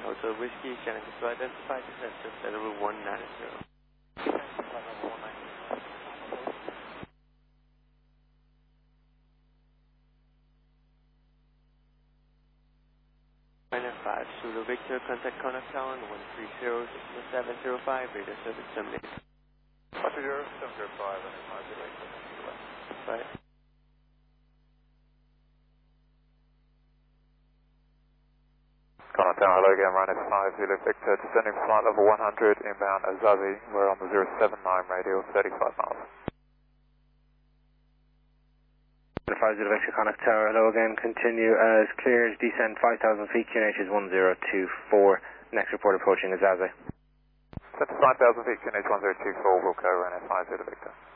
Hotel Whiskey, Shannon to identify descent to flight level 190. Minor 5, Zulu Victor, contact Connect Tower 130-705, radar service terminated. 130-705, and Right. Connect Tower, hello again, Ryanair 5, Zulu Victor, descending flight level 100, inbound Azazi, we're on the 079 radial, 35 miles. 5 Zulu Victor, Connect Tower, hello again, continue as cleared, descend 5,000 feet, QNH is 1024, next report approaching Azazi. Set to 5,000 feet, QNH 1024, Wilco, Ryanair 5 Zulu Victor.